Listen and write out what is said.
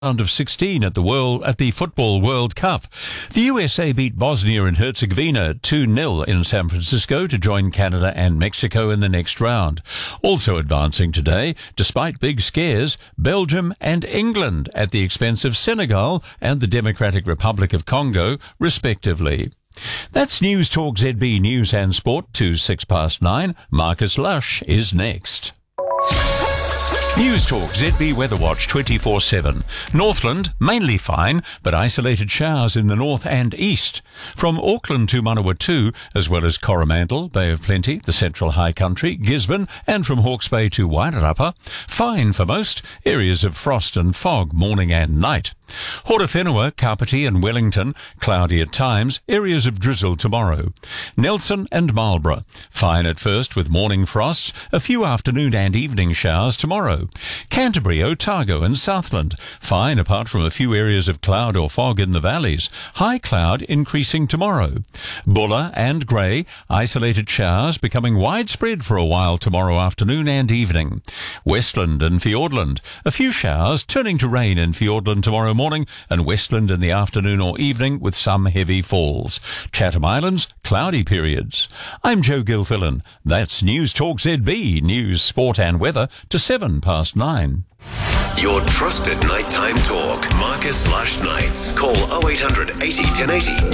Round of 16 at the Football World Cup. The USA beat Bosnia and Herzegovina 2-0 in San Francisco to join Canada and Mexico in the next round. Also advancing today, despite big scares, Belgium and England at the expense of Senegal and the Democratic Republic of Congo, respectively. That's News Talk ZB News and Sport to 9:06. Marcus Lush is next. News Talk ZB Weather Watch 24/7. Northland, mainly fine, but isolated showers in the north and east. From Auckland to Manawatu, as well as Coromandel, Bay of Plenty, the Central High Country, Gisborne, and from Hawke's Bay to Wairarapa. Fine for most. Areas of frost and fog morning and night. Horowhenua, Kapiti and Wellington, cloudy at times, areas of drizzle tomorrow. Nelson and Marlborough, fine at first with morning frosts, a few afternoon and evening showers tomorrow. Canterbury, Otago and Southland, fine apart from a few areas of cloud or fog in the valleys. High cloud increasing tomorrow. Buller and Grey, isolated showers becoming widespread for a while tomorrow afternoon and evening. Westland and Fiordland, a few showers turning to rain in Fiordland tomorrow morning and Westland in the afternoon or evening with some heavy falls. Chatham Islands, cloudy periods. I'm Joe Gilfillan. That's News Talk ZB, news, sport and weather to 9:07. Your trusted nighttime talk. Marcus Lush Nights. Call 0800 80 1080.